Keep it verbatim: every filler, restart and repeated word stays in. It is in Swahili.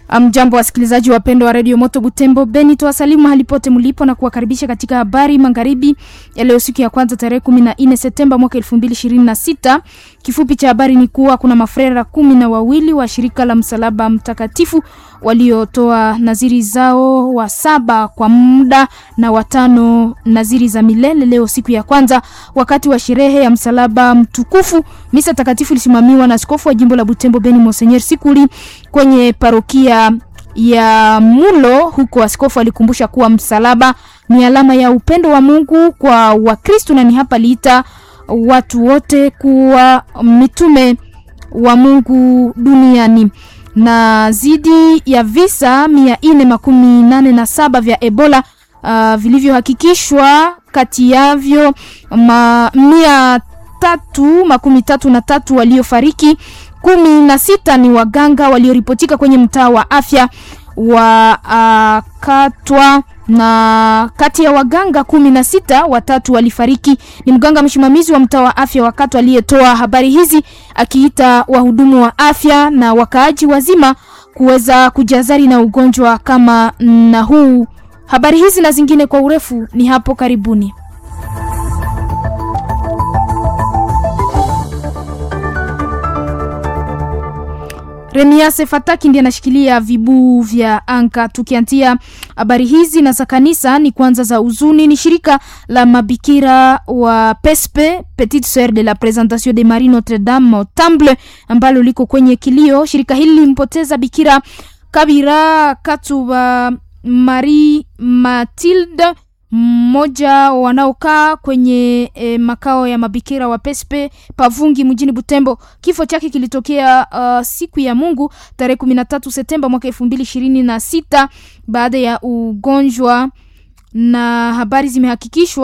Mjambo wasikilizaji wapendwa wa Radio Moto Butembo Beni, tuwasalimu halipote mlipo na kuwakaribisha katika habari magharibi ya leo siku ya kwanza tarehe kumi na nne Septemba mwaka elfu mbili ishirini na sita. Kifupi cha habari ni kuwa kuna mafrera kumi na wawili wa shirika la msalaba mtakatifu waliotoa naziri zao, wa saba kwa muda na watano naziri za milele leo siku ya kwanza wakati wa sherehe ya msalaba mtukufu. Misa takatifu ilisimamiwa na askofu wa jimbo la Butembo Beni Monseigneur Sikuli kwenye parokia ya Mulo. Huko askofu alikumbusha kuwa msalaba ni alama ya upendo wa Mungu kwa Wakristo na ni hapa liita watu wote kuwa mitume wa Mungu duniani. Na zidi ya visa mia nne makumi nane na saba vya Ebola uh, vilivyohakikishwa, kati yavyo ma, mia tatu makumi tatu na tatu waliofariki, kumi na sita ni waganga walioripotika kwenye mtaa wa afya wa uh, Katwa, na kati ya waganga kumi na sita watatu walifariki. Ni mganga msimamizi wa mtaa wa afya wa Katwa aliyetoa habari hizi, akiita wahudumu wa afya na wakaaji wazima kuweza kujazari na ugonjwa kama na huu. Habari hizi na zingine kwa urefu ni hapo karibuni. Remiase Fataki ndiye anashikilia vibu vya anka. Tukiantia habari hizi na za kanisa, ni kwanza za uzuni. Ni shirika la mabikira wa P S P, Petite Sœur de la Présentation de Marie Notre Dame Temple, ambalo liko kwenye kilio. Shirika hili limpoteza Bikira Kabira Katuba Marie Mathilde, mmoja wanaokaa kwenye e, makao ya mabikira wa P S P Pavungi mjini Butembo. Kifo chake kilitokea uh, siku ya Mungu tarehe kumi na tatu Septemba mwaka elfu mbili ishirini na sita baada ya ugonjwa, na habari zimehakikishwa